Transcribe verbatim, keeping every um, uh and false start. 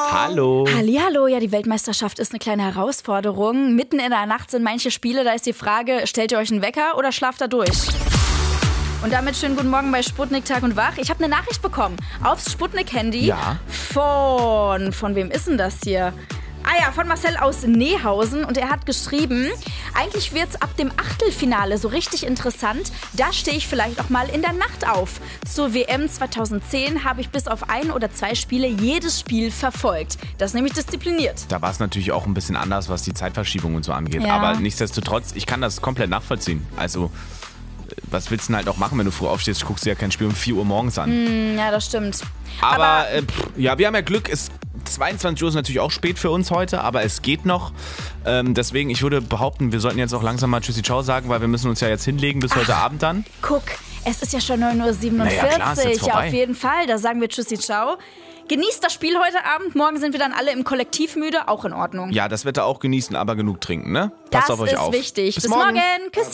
Hallo. Hallihallo, ja, die Weltmeisterschaft ist eine kleine Herausforderung. Mitten in der Nacht sind manche Spiele, da ist die Frage, stellt ihr euch einen Wecker oder schlaft da durch? Und damit schönen guten Morgen bei Sputnik Tag und Wach. Ich habe eine Nachricht bekommen aufs Sputnik-Handy. Ja. Von, von wem ist denn das hier? Ah ja, von Marcel aus Nehausen und er hat geschrieben, eigentlich wird's ab dem Achtelfinale so richtig interessant, da stehe ich vielleicht auch mal in der Nacht auf. Zur W M zweitausendzehn habe ich bis auf ein oder zwei Spiele jedes Spiel verfolgt. Das ist nämlich diszipliniert. Da war es natürlich auch ein bisschen anders, was die Zeitverschiebung und so angeht. Ja. Aber nichtsdestotrotz, ich kann das komplett nachvollziehen. Also, was willst du denn halt auch machen, wenn du früh aufstehst? Guckst du ja kein Spiel um vier Uhr morgens an. Mm, ja, das stimmt. Aber, Aber äh, pff, ja, wir haben ja Glück, es zweiundzwanzig Uhr ist natürlich auch spät für uns heute, aber es geht noch. Ähm, deswegen, ich würde behaupten, wir sollten jetzt auch langsam mal Tschüssi Ciao sagen, weil wir müssen uns ja jetzt hinlegen bis Ach, heute Abend dann. Guck, es ist ja schon neun Uhr siebenundvierzig. Naja, klar, ist jetzt ja, vorbei. auf jeden Fall. Da sagen wir Tschüssi Ciao. Genießt das Spiel heute Abend. Morgen sind wir dann alle im Kollektiv müde. Auch in Ordnung. Ja, das Wetter auch genießen, aber genug trinken, ne? Passt Das auf euch ist auf. wichtig. Bis Bis morgen. morgen. Küsschen.